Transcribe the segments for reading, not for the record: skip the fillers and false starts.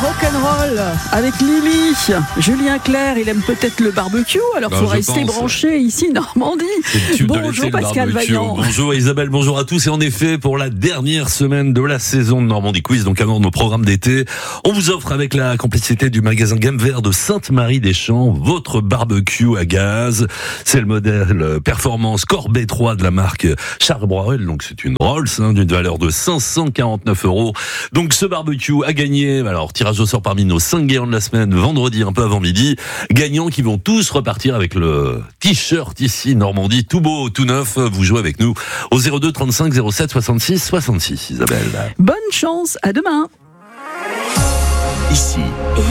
rock'n'roll avec Lily. Julien Clerc, il aime peut-être le barbecue, alors faut rester branché ici, Normandie. Bonjour Pascal Vaillant. Bonjour Isabelle, bonjour à tous. Et en effet, pour la dernière semaine de la saison de Normandie Quiz, donc avant nos programmes d'été, on vous offre avec la complicité du magasin Gamme Vert de Sainte-Marie-des-Champs votre barbecue à gaz. C'est le modèle performance Corbet 3 de la marque Char-Broil, donc c'est une Rolls d'une valeur de 549 €. Donc ce barbecue a gagné, alors tirage au sort parmi nos 5 gagnants de la semaine, vendredi un peu avant midi, gagnants qui vont tous repartir avec le t-shirt ici Normandie, tout beau, tout neuf. Vous jouez avec nous au 02 35 07 66 66, Isabelle. Bonne chance, à demain. Ici,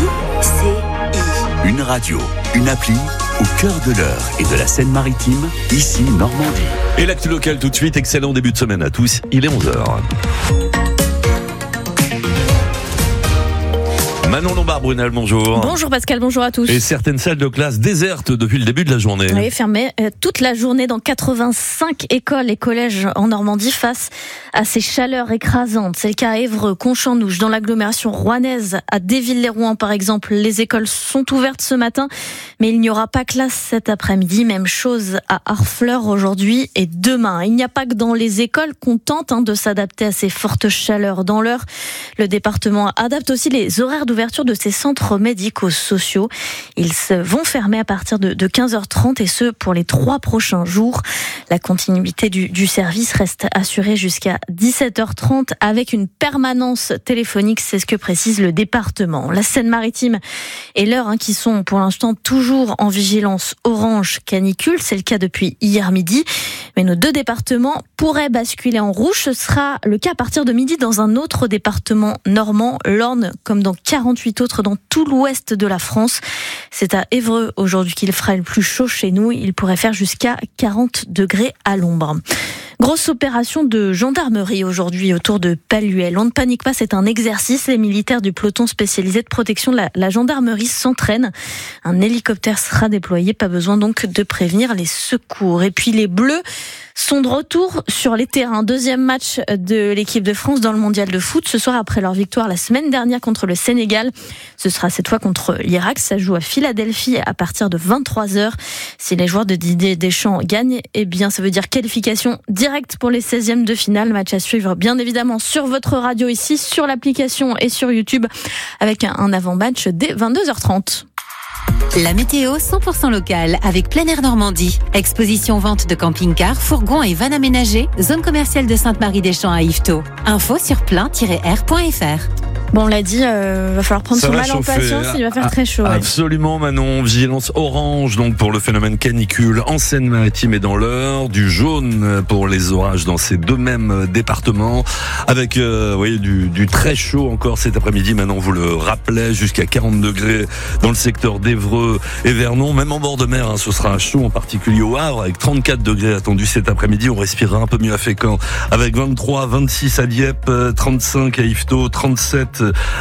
une radio, une appli au cœur de l'Eure et de la Seine-Maritime, ici Normandie. Et l'actu locale tout de suite, excellent début de semaine à tous, il est 11h. Manon Lombard-Brunel, bonjour. Bonjour Pascal, bonjour à tous. Et certaines salles de classe désertes depuis le début de la journée. Oui, fermées toute la journée dans 85 écoles et collèges en Normandie face à ces chaleurs écrasantes. C'est le cas à Évreux, Conchamp-Nouche, dans l'agglomération rouennaise, à Déville-les-Rouen par exemple. Les écoles sont ouvertes ce matin, mais il n'y aura pas classe cet après-midi. Même chose à Harfleur aujourd'hui et demain. Il n'y a pas que dans les écoles qu'on tente de s'adapter à ces fortes chaleurs. Dans l'Eure, le département adapte aussi les horaires d'ouverture de ces centres médico-sociaux. Ils vont fermer à partir de 15h30 et ce pour les 3 prochains jours. La continuité du service reste assurée jusqu'à 17h30 avec une permanence téléphonique, c'est ce que précise le département. La Seine-Maritime et l'Eure qui sont pour l'instant toujours en vigilance orange canicule, c'est le cas depuis hier midi. Mais nos 2 départements pourraient basculer en rouge. Ce sera le cas à partir de midi dans un autre département normand, l'Orne, comme dans 48 autres dans tout l'ouest de la France. C'est à Évreux aujourd'hui qu'il fera le plus chaud chez nous. Il pourrait faire jusqu'à 40 degrés à l'ombre. Grosse opération de gendarmerie aujourd'hui autour de Palluel. On ne panique pas, c'est un exercice. Les militaires du peloton spécialisé de protection de la gendarmerie s'entraînent. Un hélicoptère sera déployé, pas besoin donc de prévenir les secours. Et puis les Bleus sont de retour sur les terrains. 2e match de l'équipe de France dans le mondial de foot. Ce soir, après leur victoire la semaine dernière contre le Sénégal, ce sera cette fois contre l'Irak. Ça joue à Philadelphie à partir de 23h. Si les joueurs de Didier Deschamps gagnent, eh bien, ça veut dire qualification directe pour les 16e de finale. Match à suivre, bien évidemment, sur votre radio ici, sur l'application et sur YouTube, avec un avant-match dès 22h30. La météo 100% locale avec Plein Air Normandie. Exposition vente de camping-cars, fourgons et vannes aménagées. Zone commerciale de Sainte-Marie-des-Champs à Yvetot. Info sur plein-air.fr. Bon, on l'a dit, va falloir prendre son mal en patience, il va faire très chaud. Absolument, Manon. Vigilance orange donc pour le phénomène canicule en Seine-Maritime et dans l'Eure, du jaune pour les orages dans ces 2 mêmes départements, avec du très chaud encore cet après-midi. Manon vous le rappelait, jusqu'à 40 degrés dans le secteur d'Évreux et Vernon, même en bord de mer, ce sera chaud, en particulier au Havre, avec 34 degrés attendus cet après-midi. On respirera un peu mieux à Fécamp, avec 23, 26 à Dieppe, 35 à Yvetot, 37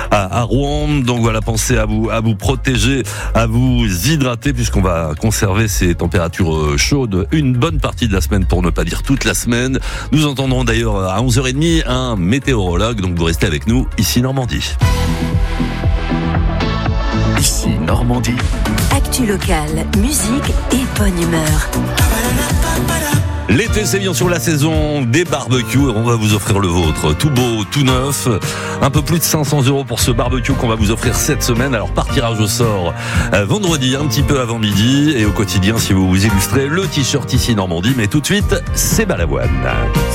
à Rouen. Donc voilà, pensez à vous protéger, à vous hydrater, puisqu'on va conserver ces températures chaudes une bonne partie de la semaine, pour ne pas dire toute la semaine. Nous entendrons d'ailleurs à 11h30 un météorologue, donc vous restez avec nous ici Normandie. Ici Normandie. Actu locale, musique et bonne humeur. L'été, c'est bien sûr la saison des barbecues. On va vous offrir le vôtre, tout beau, tout neuf. Un peu plus de 500 € pour ce barbecue qu'on va vous offrir cette semaine. Alors par tirage au sort, vendredi, un petit peu avant midi. Et au quotidien, si vous vous illustrez, le t-shirt ici Normandie. Mais tout de suite, c'est Balavoine.